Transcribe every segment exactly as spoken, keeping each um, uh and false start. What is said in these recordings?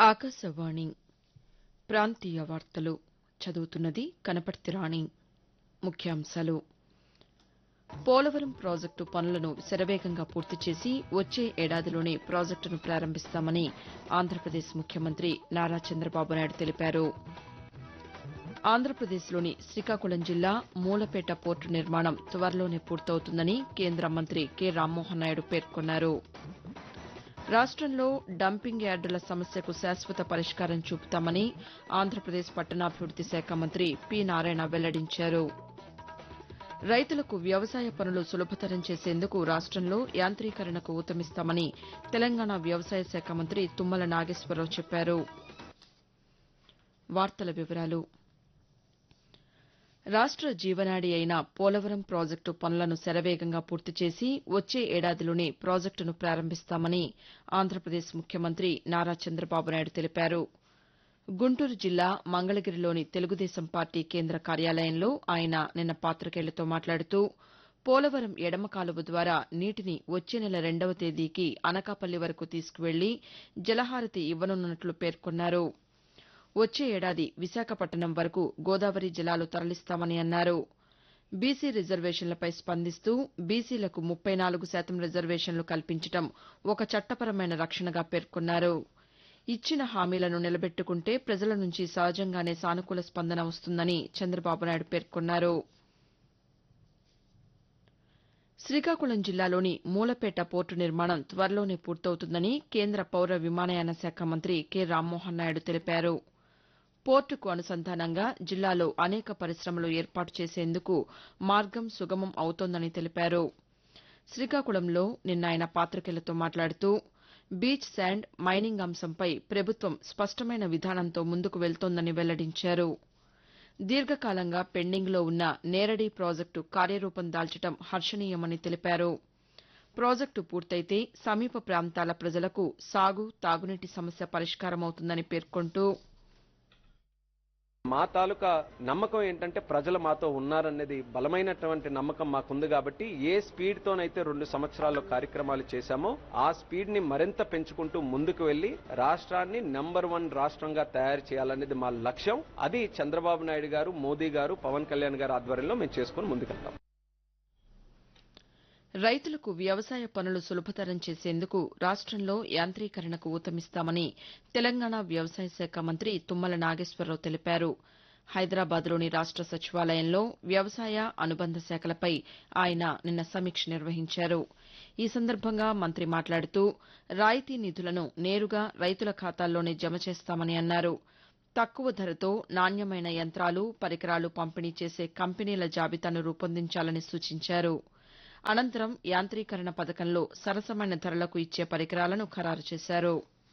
ఆకాశవాణి ప్రాంతీయ వార్తలు చదువుతున్నది కనపర్తి రాణి. ముఖ్యాంశాలు పోలవరం ప్రాజెక్టు పనులను శరవేగంగా పూర్తి చేసి వచ్చే ఏడాదిలోనే ప్రాజెక్టును ప్రారంభిస్తామని ఆంధ్రప్రదేశ్ ముఖ్యమంత్రి నారా చంద్రబాబు నాయుడు తెలిపారు. ఆంధ్రప్రదేశ్లోని శ్రీకాకుళం జిల్లా మూలపేట పోర్టు నిర్మాణం త్వరలోనే పూర్తవుతుందని కేంద్ర మంత్రి కె రామ్మోహన్ నాయుడు పేర్కొన్నారు. రాష్టంలో డంపింగ్ యార్డుల సమస్యకు శాశ్వత పరిష్కారం చూపుతామని ఆంధ్రప్రదేశ్ పట్టణాభివృద్ది శాఖ మంత్రి పి నారాయణ వెల్లడించారు. రైతులకు వ్యవసాయ పనులు సులభతరం చేసేందుకు రాష్టంలో యాంత్రీకరణకు ఊతమిస్తామని తెలంగాణ వ్యవసాయ శాఖ మంత్రి తుమ్మల నాగేశ్వరరావు చెప్పారు. వార్తల వివరాలు రాష్ట జీవనాడి అయిన పోలవరం ప్రాజెక్టు పనులను శరవేగంగా పూర్తి చేసి వచ్చే ఏడాదిలోనే ప్రాజెక్టును ప్రారంభిస్తామని ఆంధ్రప్రదేశ్ ముఖ్యమంత్రి నారా చంద్రబాబు నాయుడు తెలిపారు. గుంటూరు జిల్లా మంగళగిరిలోని తెలుగుదేశం పార్టీ కేంద్ర కార్యాలయంలో ఆయన నిన్న పాతికేయులతో మాట్లాడుతూ పోలవరం ఎడమ కాలువ ద్వారా నీటిని వచ్చే నెల రెండవ తేదీకి అనకాపల్లి వరకు తీసుకువెళ్లి జలహారతి ఇవ్వనున్నట్లు పేర్కొన్నారు. వచ్చే ఏడాది విశాఖపట్టణం వరకు గోదావరి జలాలు తరలిస్తామని అన్నారు. బీసీ రిజర్వేషన్లపై స్పందిస్తూ బీసీలకు ముప్పై నాలుగు శాతం రిజర్వేషన్లు కల్పించడం ఒక చట్టపరమైన రక్షణగా పేర్కొన్నారు. ఇచ్చిన హామీలను నిలబెట్టుకుంటే ప్రజల నుంచి సహజంగానే సానుకూల స్పందన వస్తుందని చంద్రబాబు నాయుడు పేర్కొన్నారు. శ్రీకాకుళం జిల్లాలోని మూలపేట పోర్టు నిర్మాణం త్వరలోనే పూర్తవుతుందని కేంద్ర పౌర విమానయాన శాఖ మంత్రి కె రామ్మోహన్ నాయుడు తెలిపారు. పోర్టుకు అనుసంధానంగా జిల్లాలో అనేక పరిశమలు ఏర్పాటు చేసేందుకు మార్గం సుగమం అవుతోందని తెలిపారు. శ్రీకాకుళంలో నిన్న ఆయన పాతికేయులతో మాట్లాడుతూ బీచ్ శాండ్ మైనింగ్ అంశంపై ప్రభుత్వం స్పష్టమైన విధానంతో ముందుకు వెళ్తోందని వెల్లడించారు. దీర్ఘకాలంగా పెండింగ్లో ఉన్న నేరడి ప్రాజెక్టు కార్యరూపం దాల్చడం హర్షణీయమని తెలిపారు. ప్రాజెక్టు పూర్తయితే సమీప ప్రాంతాల ప్రజలకు సాగు తాగునీటి సమస్య పరిష్కారమవుతుందని పేర్కొంటూ మా తాలూకా నమ్మకం ఏంటంటే ప్రజలు మాతో ఉన్నారనేది బలమైనటువంటి నమ్మకం మాకుంది. కాబట్టి ఏ స్పీడ్ తోనైతే రెండు సంవత్సరాల్లో కార్యక్రమాలు చేశామో ఆ స్పీడ్ ని మరింత పెంచుకుంటూ ముందుకు వెళ్లి రాష్ట్రాన్ని నంబర్ వన్ రాష్ట్రంగా తయారు చేయాలనేది మా లక్ష్యం. అది చంద్రబాబు నాయుడు గారు, మోదీ గారు, పవన్ కళ్యాణ్ గారు ఆధ్వర్యంలో మేము చేసుకుని ముందుకెళ్తాం. రైతులకు వ్యవసాయ పనులు సులభతరం చేసేందుకు రాష్టంలో యాంత్రీకరణకు ఊతమిస్తామని తెలంగాణ వ్యవసాయ శాఖ మంత్రి తుమ్మల నాగేశ్వరరావు తెలిపారు. హైదరాబాద్లోని రాష్ట సచివాలయంలో వ్యవసాయ అనుబంధ శాఖలపై ఆయన నిన్న సమీక్ష నిర్వహించారు. ఈ సందర్భంగా మంత్రి మాట్లాడుతూ రాయితీ నిధులను నేరుగా రైతుల ఖాతాల్లోనే జమ చేస్తామని అన్నారు. తక్కువ ధరతో నాణ్యమైన యంత్రాలు పరికరాలు పంపిణీ చేసే కంపెనీల జాబితాను రూపొందించాలని సూచించారు. అనంతరం యాంత్రీకరణ పథకంలో సరసమైన ధరలకు ఇచ్చే పరికరాలను ఖరారు చేశారు.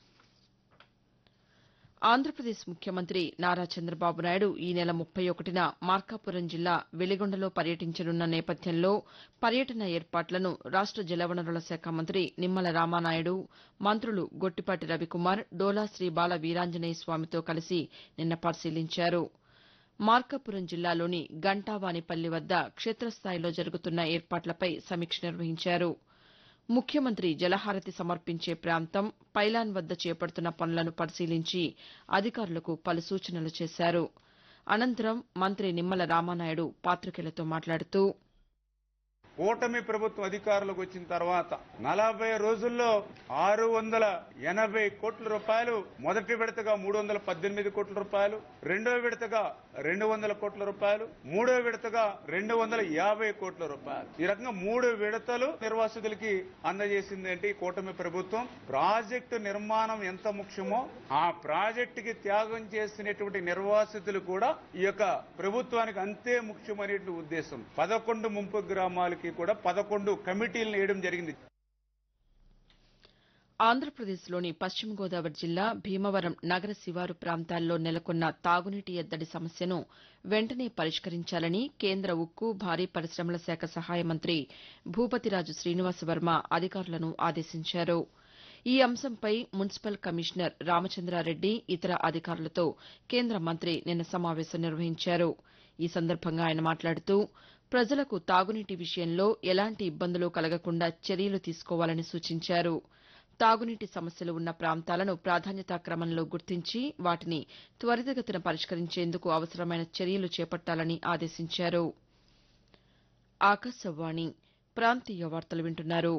ఆంధ్రప్రదేశ్ ముఖ్యమంత్రి నారా చంద్రబాబు నాయుడు ఈ నెల ముప్పై ఒకటిన మార్కాపురం జిల్లా వెలిగొండలో పర్యటించనున్న నేపథ్యంలో పర్యటన ఏర్పాట్లను రాష్ట జలవనరుల శాఖ మంత్రి నిమ్మల రామానాయుడు, మంత్రులు గొట్టిపాటి రవికుమార్, డోలా శ్రీ బాల వీరాంజనేయ స్వామితో కలిసి నిన్న పరిశీలించారు. మార్కాపురం జిల్లాలోని గంటావానిపల్లి వద్ద క్షేత్రస్థాయిలో జరుగుతున్న ఏర్పాట్లపై సమీక్ష నిర్వహించారు. ముఖ్యమంత్రి జలహారతి సమర్పించే ప్రాంతం, పైలాన్ వద్ద చేపడుతున్న పనులను పరిశీలించి అధికారులకు పలు సూచనలు చేశారు. అనంతరం మంత్రి నిమ్మల రామానాయుడు పాతికేయులతో మాట్లాడుతూ కూటమి ప్రభుత్వం అధికారులకు వచ్చిన తర్వాత నలభై రోజుల్లో ఆరు వందల ఎనభై కోట్ల రూపాయలు మొదటి విడతగా మూడు వందల పద్దెనిమిది కోట్ల రూపాయలు, రెండో విడతగా రెండు వందల కోట్ల రూపాయలు, మూడో విడతగా రెండు వందల యాభై కోట్ల రూపాయలు. ఈ రకంగా మూడు విడతలు నిర్వాసితులకి అందజేసింది ఏంటి కూటమి ప్రభుత్వం. ప్రాజెక్టు నిర్మాణం ఎంత ముఖ్యమో ఆ ప్రాజెక్టుకి త్యాగం చేసినటువంటి నిర్వాసితులు కూడా ఈ యొక్క ప్రభుత్వానికి అంతే ముఖ్యమనే ఉద్దేశం. పదకొండు ముంపు గ్రామాలకి కూడా పదకొండు కమిటీలను వేయడం జరిగింది. ఆంధ్రప్రదేశ్లోని పశ్చిమ గోదావరి జిల్లా భీమవరం నగర శివారు ప్రాంతాల్లో నెలకొన్న తాగునీటి ఎద్దడి సమస్యను వెంటనే పరిష్కరించాలని కేంద్ర ఉక్కు, భారీ పరిశమల శాఖ సహాయ మంత్రి భూపతిరాజు శ్రీనివాసవర్మ అధికారులను ఆదేశించారు. ఈ అంశంపై మున్సిపల్ కమిషనర్ రామచంద్రారెడ్డి, ఇతర అధికారులతో కేంద్ర మంత్రి నిన్న సమావేశం నిర్వహించారు. ఈ సందర్భంగా ఆయన మాట్లాడుతూ ప్రజలకు తాగునీటి విషయంలో ఎలాంటి ఇబ్బందులు కలగకుండా చర్యలు తీసుకోవాలని సూచించారు. తాగునీటి సమస్యలు ఉన్న ప్రాంతాలను ప్రాధాన్యతా క్రమంలో గుర్తించి వాటిని త్వరితగతిన పరిష్కరించేందుకు అవసరమైన చర్యలు చేపట్టాలని ఆదేశించారు. ఆకాశవాణి ప్రాంతీయ వార్తలు వింటున్నారు.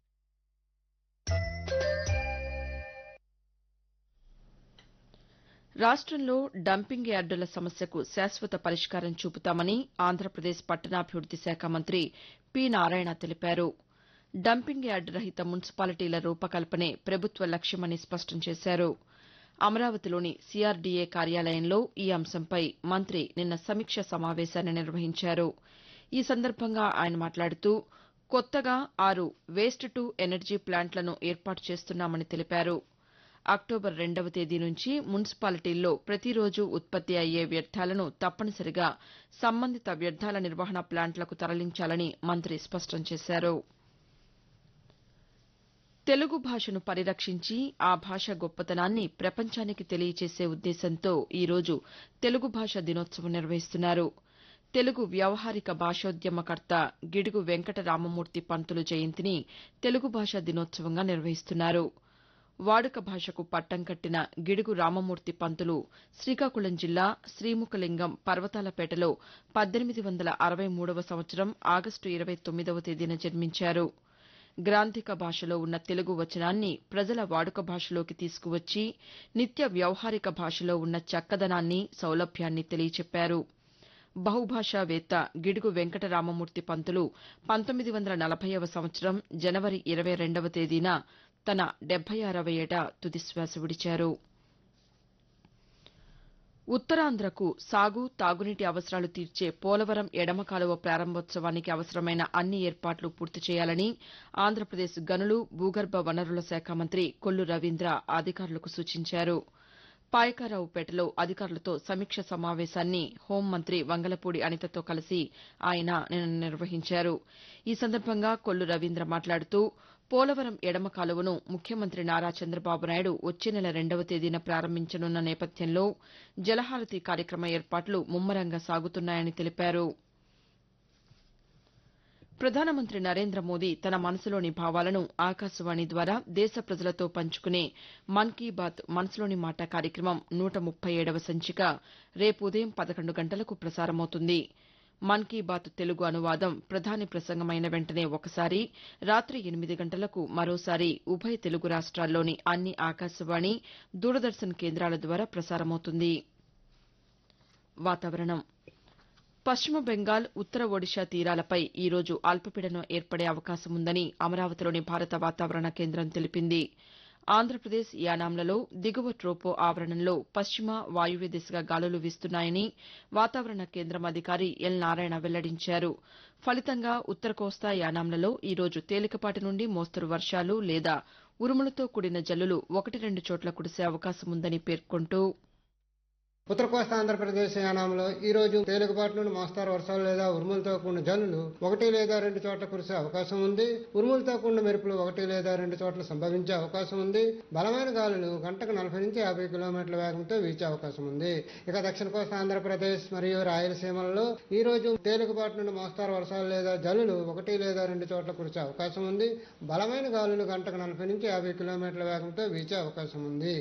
రాష్టంలో డంపింగ్ యార్డుల సమస్యకు శాశ్వత పరిష్కారం చూపుతామని ఆంధ్రప్రదేశ్ పట్టణాభివృద్ది శాఖ మంత్రి పి నారాయణ తెలిపారు. డంపింగ్ యార్డు రహిత మున్సిపాలిటీల రూపకల్పనే ప్రభుత్వ లక్ష్యమని స్పష్టం చేశారు. అమరావతిలోని సీఆర్డీఏ కార్యాలయంలో ఈ అంశంపై మంత్రి నిన్న సమీక్ష సమావేశాన్ని నిర్వహించారు. ఈ సందర్భంగా ఆయన మాట్లాడుతూ కొత్తగా ఆరు వేస్ట్ టు ఎనర్జీ ప్లాంట్లను ఏర్పాటు చేస్తున్నామని తెలిపారు. అక్టోబర్ రెండవ తేదీ నుంచి మున్సిపాలిటీల్లో ప్రతిరోజు ఉత్పత్తి అయ్యే వ్యర్థాలను తప్పనిసరిగా సంబంధిత వ్యర్థాల నిర్వహణ ప్లాంట్లకు తరలించాలని మంత్రి స్పష్టం చేశారు. తెలుగు భాషను పరిరక్షించి ఆ భాష గొప్పతనాన్ని ప్రపంచానికి తెలియచేసే ఉద్దేశంతో ఈరోజు తెలుగు భాష దినోత్సవం నిర్వహిస్తున్నారు. తెలుగు వ్యవహారిక భాషోద్యమకర్త గిడుగు వెంకట రామమూర్తి పంతులు జయంతిని తెలుగు భాషా దినోత్సవంగా నిర్వహిస్తున్నారు. వాడుక భాషకు పట్టం కట్టిన గిడుగు రామమూర్తి పంతులు శ్రీకాకుళం జిల్లా శ్రీముఖలింగం పర్వతాలపేటలో పద్దెనిమిది వందల అరవై మూడవ సంవత్సరం ఆగస్టు ఇరవై తొమ్మిదవ తేదీన జన్మించారు. గ్రాంథిక భాషలో ఉన్న తెలుగు వచనాన్ని ప్రజల వాడుక భాషలోకి తీసుకువచ్చి నిత్య వ్యవహారిక భాషలో ఉన్న చక్కదనాన్ని, సౌలభ్యాన్ని తెలియచెప్పారు. బహుభాషావేత్త గిడుగు వెంకట రామమూర్తి పంతులు పంతొమ్మిది వందల నలభైవ సంవత్సరం జనవరి ఇరవై రెండవ తేదీన తన డెబ్బై ఆరవ ఏట తుదిశ్వాస విడిచారు. ఉత్తరాంధ్రకు సాగు, తాగునీటి అవసరాలు తీర్చే పోలవరం ఎడమ కాలువ ప్రారంభోత్సవానికి అవసరమైన అన్ని ఏర్పాట్లు పూర్తి చేయాలని ఆంధ్రప్రదేశ్ గనులు, భూగర్భ వనరుల శాఖ మంత్రి కొల్లు రవీంద్ర అధికారులకు సూచించారు. పాయకారావుపేటలో అధికారులతో సమీక్ష సమావేశాన్ని హోంమంత్రి వంగలపూడి అనితతో కలిసి ఆయన నిన్న నిర్వహించారు. ఈ సందర్భంగా కొల్లు రవీంద్ర మాట్లాడుతూ పోలవరం ఎడమ కాలువను ముఖ్యమంత్రి నారా చంద్రబాబు నాయుడు వచ్చే నెల రెండవ తేదీన ప్రారంభించనున్న నేపథ్యంలో జలహారతి కార్యక్రమ ఏర్పాట్లు ముమ్మరంగా సాగుతున్నాయని తెలిపారు. ప్రధానమంత్రి నరేంద్ర మోదీ తన మనసులోని భావాలను ఆకాశవాణి ద్వారా దేశ ప్రజలతో పంచుకునే మన్ కీ బాత్ మనసులోని మాట కార్యక్రమం నూట ముప్పై ఏడవ సంచిక రేపు ఉదయం పదకొండు గంటలకు ప్రసారమవుతుంది. మన్ కీ బాత్ తెలుగు అనువాదం ప్రధాని ప్రసంగమైన వెంటనే ఒకసారి, రాత్రి ఎనిమిది గంటలకు మరోసారి ఉభయ తెలుగు రాష్ట్రాల్లోని అన్ని ఆకాశవాణి, దూరదర్శన్ కేంద్రాల ద్వారా ప్రసారమవుతుంది. వాతావరణం. పశ్చిమ బెంగాల్, ఉత్తర ఒడిషా తీరాలపై ఈ రోజు అల్పపీడనం ఏర్పడే అవకాశం ఉందని అమరావతిలోని భారత వాతావరణ కేంద్రం తెలిపింది. ఆంధ్రప్రదేశ్, యానాంలలో దిగువ ట్రోపో ఆవరణంలో పశ్చిమ వాయువ్య దిశగా గాలులు వీస్తున్నాయని వాతావరణ కేంద్రం అధికారి ఎల్ నారాయణ వెల్లడించారు. ఫలితంగా ఉత్తర కోస్తా, యానాంలలో ఈ రోజు తేలికపాటి నుండి మోస్తరు వర్షాలు లేదా ఉరుములతో కూడిన జల్లులు ఒకటి రెండు చోట్ల కురిసే అవకాశం ఉందని పేర్కొంటూ ఉత్తర కోస్తా ఆంధ్రప్రదేశ్ యానాంలో ఈ రోజు తేలికపాటి నుండి మోస్తారు వర్షాలు లేదా ఉరుములతో కూడిన జల్లులు ఒకటి లేదా రెండు చోట్ల కురిసే అవకాశం ఉంది. ఉరుములతో కూడిన మెరుపులు ఒకటి లేదా రెండు చోట్ల సంభవించే అవకాశం ఉంది. బలమైన గాలులు గంటకు నలభై నుంచి యాభై కిలోమీటర్ల వేగంతో వీచే అవకాశం ఉంది. ఇక దక్షిణ కోస్తా ఆంధ్రప్రదేశ్ మరియు రాయలసీమలలో ఈ రోజు తేలికపాటి నుండి మోస్తారు వర్షాలు లేదా జల్లులు ఒకటి లేదా రెండు చోట్ల కురిసే అవకాశం ఉంది. బలమైన గాలులు గంటకు నలభై నుంచి యాభై కిలోమీటర్ల వేగంతో వీచే అవకాశం ఉంది.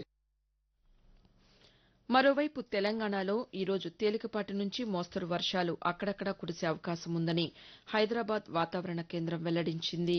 మరోవైపు తెలంగాణలో ఈరోజు తేలికపాటి నుంచి మోస్తరు వర్షాలు అక్కడక్కడా కురిసే అవకాశం ఉందని హైదరాబాద్ వాతావరణ కేంద్రం వెల్లడించింది.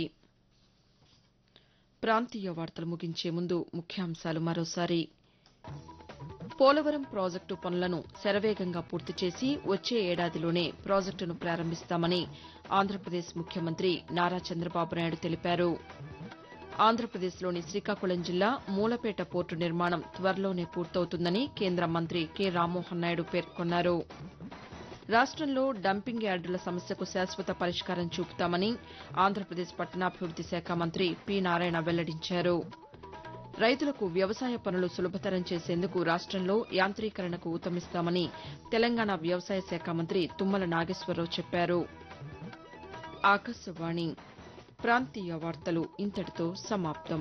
ప్రాంతీయ వార్తలు ముగించే ముందు ముఖ్యాంశాలు మరోసారి. పోలవరం ప్రాజెక్టు పనులను శరవేగంగా పూర్తి చేసి వచ్చే ఏడాదిలోనే ప్రాజెక్టును ప్రారంభిస్తామని ఆంధ్రప్రదేశ్ ముఖ్యమంత్రి నారా చంద్రబాబు నాయుడు తెలిపారు. ఆంధ్రప్రదేశ్లోని శ్రీకాకుళం జిల్లా మూలపేట పోర్టు నిర్మాణం త్వరలోనే పూర్తవుతుందని కేంద్ర మంత్రి కె రామ్మోహన్ నాయుడు పేర్కొన్నారు. రాష్టంలో డంపింగ్ యార్డుల సమస్యకు శాశ్వత పరిష్కారం చూపుతామని ఆంధ్రప్రదేశ్ పట్టణాభివృద్ది శాఖ మంత్రి పి నారాయణ వెల్లడించారు. రైతులకు వ్యవసాయ పనులు సులభతరం చేసేందుకు రాష్టంలో యాంత్రీకరణకు ఊతమిస్తామని తెలంగాణ వ్యవసాయ శాఖ మంత్రి తుమ్మల నాగేశ్వరరావు చెప్పారు. ఆకాశవాణి ప్రాంతీయ వార్తలు ఇంతటితో సమాప్తం.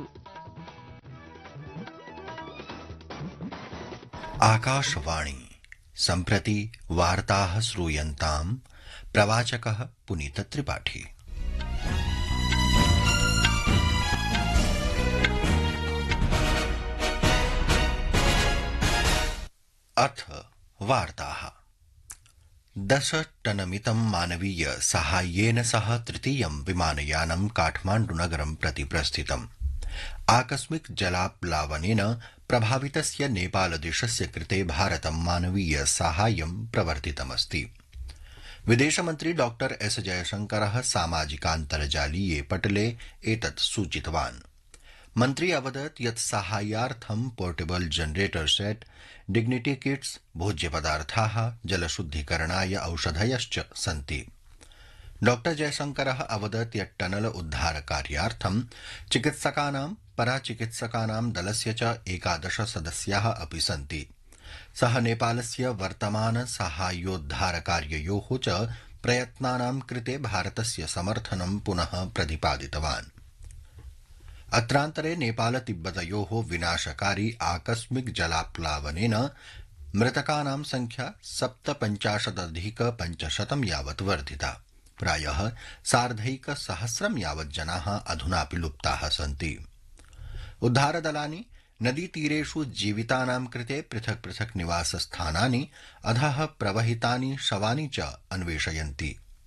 आकाशवाणी सम्प्रति वार्ताः श्रूयन्ताम् प्रवाचकः पुनीत त्रिपाठी। अथ वार्ताः। दशटनमितं मानवीय साहाय्येन सह तृतीयं विमानयानं काठमाण्डुनगरं प्रति प्रस्थितम्। आकस्मिक जलाप्लावनेन प्रभावितस्य नेपालदेशस्य कृते भारतं मानवीय साहाय्यं प्रवर्तितमस्ति। विदेशमन्त्री डॉक्टर एस जयशंकरः सामाजिकान्तर्जालीये पटले एतत् सूचितवान्। मन्त्री अवदत् यत् साहाय्यार्थं portable generator set, dignity kits, भोज्यपदार्थाः, जलशुद्धीकरणाय औषधयश्च सन्ति। डॉक्टर जयशंकरः अवदत् यत् टनल उद्धारकार्यार्थं चिकित्सकानां, पराचिकित्सकानां दलस्य च एकादश सदस्याः अपि सन्ति। सः नेपालस्य वर्तमान साहाय्योद्धारकार्ययोः च प्रयत्नानां कृते भारतस्य समर्थनं पुनः प्रतिपादितवान्। अत्रान्तरे नेपाल तिब्बतयोः विनाशकारी आकस्मिक जलाप्लावनेन मृतकानां संख्या सप्तपञ्चाशदधिक पञ्चशतं यावत् वर्धिता। प्रायः सार्धैकसहस्रं यावत् जनाः अधुनापि लुप्ताः सन्ति। उद्धारदलानि नदीतीरेषु जीवितानां कृते पृथक् पृथक् निवासस्थानानि, अधः प्रवहितानि शवानि च अन्वेषयन्ति।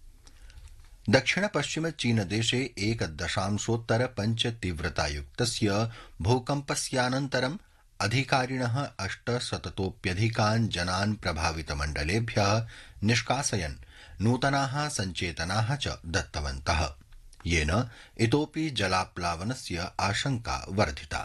दक्षिण-पश्चिम चीनदेशे एकदशांशोत्तर पञ्च तीव्रतायुक्तस्य भूकम्पस्यानन्तरं अधिकारिणः अष्टशततोप्यधिकान् जनान् प्रभावितमण्डलेभ्यः निष्कासयन् नूतनाः सञ्चेतनाः च दत्तवन्तः, येन इतोपि जलाप्लावनस्य आशंका वर्धिता।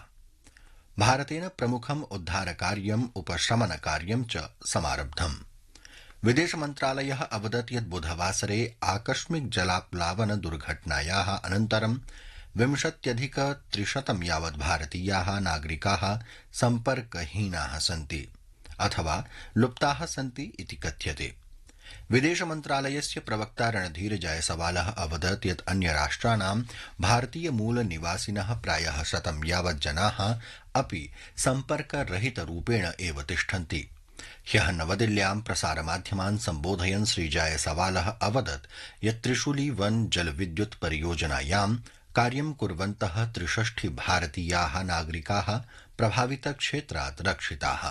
भारतेन प्रमुखम् उद्धारकार्यम् उपशमनकार्यं च समारब्धम्। विदेशमन्त्रालयः अवदत् यत् बुधवासरे आकस्मिक जलाप्लावन दुर्घटनायाः अनन्तरं विंशत्यधिक त्रिशतं यावत् भारतीयाः नागरिकाः सम्पर्कहीनाः सन्ति अथवा लुप्ताः सन्ति इति कथ्यते। विदेशमन्त्रालयस्य प्रवक्ता रणधीर जायसवालः अवदत् यत् अन्यराष्ट्राणां भारतीयमूलनिवासिनः प्रायः शतं यावत् जनाः अपि सम्पर्करहितरूपेण एव तिष्ठन्ति। ह्यः नवदिल्ल्यां प्रसारमाध्यमान् सम्बोधयन् श्रीजायसवालः अवदत् यत् त्रिशूली वन जलविद्युत् परियोजनायां कार्यं कुर्वन्तः त्रिषष्टि भारतीयाः नागरिकाः प्रभावितक्षेत्रात् रक्षिताः।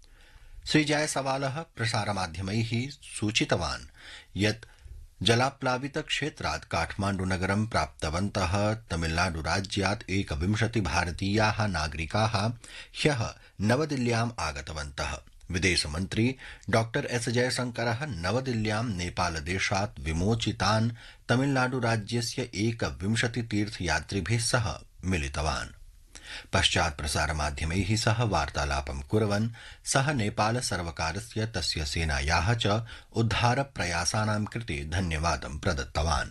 श्रीजायसवालः प्रसारमाध्यमैः सूचितवान् यत् जलाप्लावितक्षेत्रात् काठमाण्डुनगरं प्राप्तवन्तः तमिलनाडुराज्यात् एकविंशति भारतीयाः नागरिकाः ह्यः नवदिल्ल्याम् आगतवन्तः। विदेशमन्त्री डॉक्टर एस जयशंकरः नवदिल्ल्यां नेपालदेशात् विमोचितान् तमिलनाडुराज्यस्य एकविंशति तीर्थयात्रिभिः सह मिलितवान्। पश्चात् प्रसारमाध्यमैः सह वार्तालापं कुर्वन् सः नेपाल सर्वकारस्य तस्य सेनायाः च उद्धारप्रयासानां कृते धन्यवादं प्रदत्तवान्।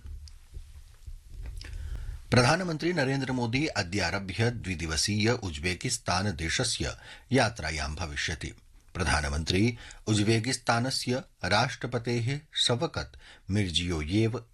प्रधानमन्त्री नरेन्द्र मोदी अद्यारभ्य द्विदिवसीय उज्बेकिस्तान देशस्य यात्रायां भविष्यति। प्रधानमन्त्री उज्बेकिस्तानस्य राष्ट्रपतेः शवकत मिर्जियोयेव